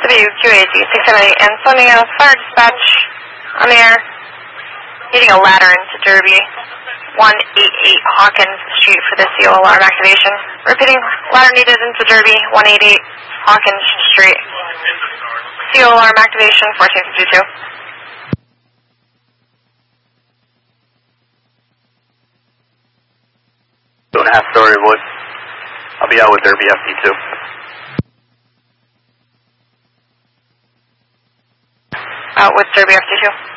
WQAD 678 Ansonia, fire dispatch on the air. Needing a ladder into Derby, 188 Hawkins Street for the CO alarm activation. Repeating, ladder needed into Derby, 188 Hawkins Street. CO alarm activation, 1452. 2.5 story wood. I'll be out with Derby FD2. Out with Derby FD2.